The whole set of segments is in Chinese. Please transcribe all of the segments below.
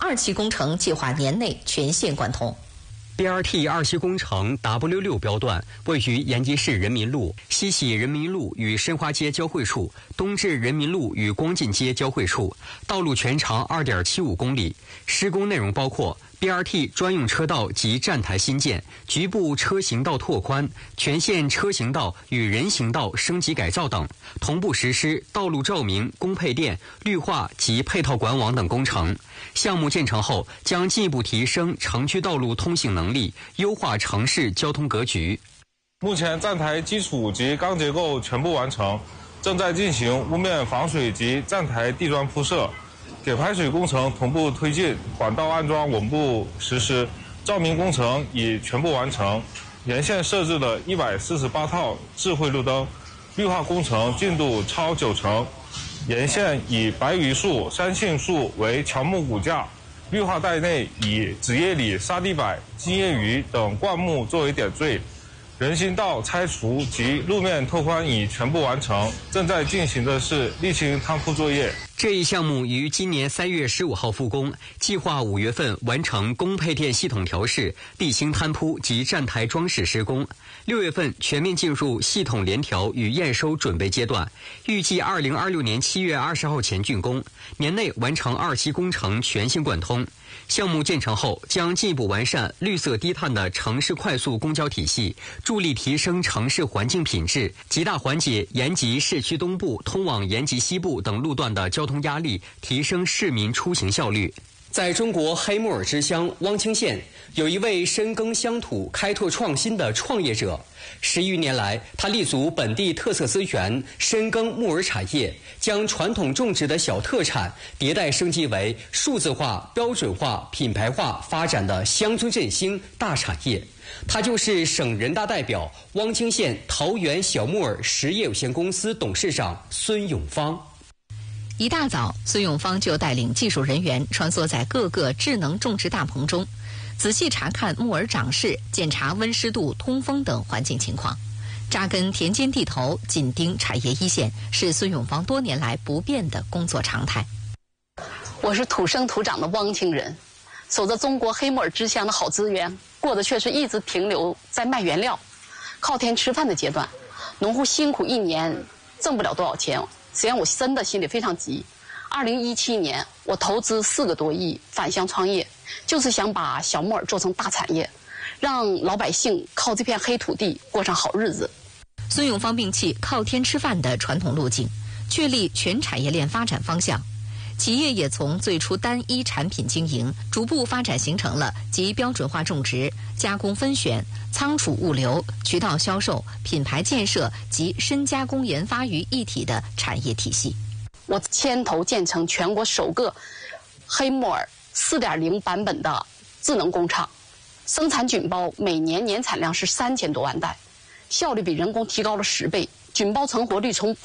2期工程计划年内全线贯通。 BRT 2期工程 W6 标段位于延吉市人民路，西起人民路与申花街交汇处，东至人民路与光进街交汇处，道路全长 2.75 公里。施工内容包括BRT 专用车道及站台新建，局部车行道拓宽，全线车行道与人行道升级改造等，同步实施道路照明、供配电、绿化及配套管网等工程。项目建成后，将进一步提升城区道路通行能力，优化城市交通格局。 目前站台基础及钢结构全部完成，正在进行屋面防水及站台地砖铺设。给排水工程同步推进，管道安装稳步实施，照明工程已全部完成，沿线设置了148套智慧路灯，绿化工程进度超90%，沿线以白榆树、山杏树为乔木骨架，绿化带内以紫叶李、沙地柏、金叶榆等灌木作为点缀。人行道拆除及路面拓宽已全部完成，正在进行的是沥青摊铺作业。 这一项目于今年3月15号复工，计划5月份完成供配电系统调试、沥青摊铺及站台装饰施工，6月份全面进入系统联调与验收准备阶段，预计2026年7月20号前竣工，年内完成2期工程全线贯通。项目建成后，将进一步完善绿色低碳的城市快速公交体系，助力提升城市环境品质，极大缓解延吉市区东部通往延吉西部等路段的交通压力，提升市民出行效率。在中国黑木耳之乡汪清县，有一位深耕乡土、开拓创新的创业者。10余年来，他立足本地特色资源，深耕木耳产业，将传统种植的小特产迭代升级为数字化、标准化、品牌化发展的乡村振兴大产业。他就是省人大代表、汪清县桃源小木耳实业有限公司董事长孙永芳。 一大早，孙永芳就带领技术人员穿梭在各个智能种植大棚中，仔细查看木耳长势、检查温湿度、通风等环境情况。扎根田间地头，紧盯产业一线，是孙永芳多年来不变的工作常态。 我是土生土长的汪清人，守着中国黑木耳之乡的好资源，过的却是一直停留在卖原料、靠天吃饭的阶段。农户辛苦1年挣不了多少钱，实际上我真的心里非常急。2017年，我投资4个多亿返乡创业，就是想把小木耳做成大产业，让老百姓靠这片黑土地过上好日子。 孙永芳摒弃靠天吃饭的传统路径，确立全产业链发展方向。企业也从最初单一产品经营，逐步发展形成了集标准化种植、加工分选、仓储物流、渠道销售、品牌建设及深加工研发于一体的产业体系。 我牵头建成全国首个黑木耳 4.0 版本的智能工厂，生产菌包每年年产量是3000多万袋，效率比人工提高了10倍，菌包成活率从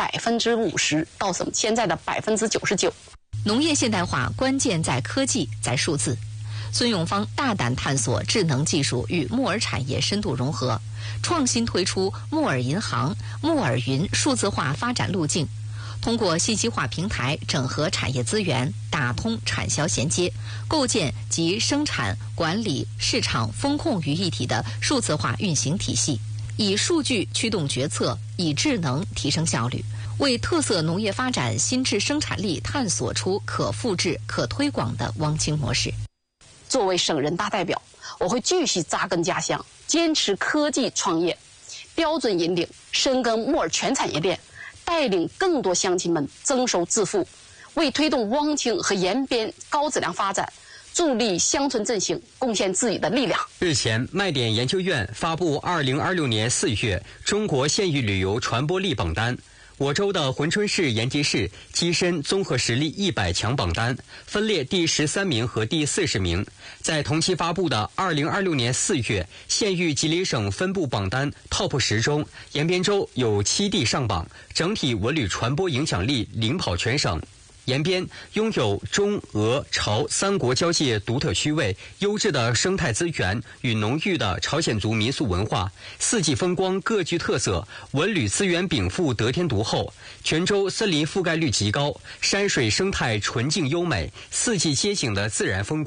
50%到现在的99%。 农业现代化关键在科技，在数字。孙永芳大胆探索智能技术与木耳产业深度融合，创新推出木耳银行、木耳云数字化发展路径，通过信息化平台整合产业资源，打通产销衔接，构建集生产、管理、市场风控于一体的数字化运行体系，以数据驱动决策，以智能提升效率，为特色农业发展新质生产力探索出可复制、可推广的汪清模式。 作为省人大代表，我会继续扎根家乡，坚持科技创业，标准引领深耕木耳全产业链，带领更多乡亲们增收致富，为推动汪清和延边高质量发展，助力乡村振兴，贡献自己的力量。 日前，麦点研究院发布2026年4月中国县域旅游传播力榜单。我州的珲春市、延吉市跻身综合实力100强榜单，分列第13名和第40名。在同期发布的2026年4月县域吉林省分布榜单 TOP 10中，延边州有7地上榜，整体文旅传播影响力领跑全省。延边拥有中俄朝3国交界独特区位、优质的生态资源与浓郁的朝鲜族民俗文化，四季风光各具特色，文旅资源禀赋得天独厚。全州森林覆盖率极高，山水生态纯净优美，四季街景的自然风光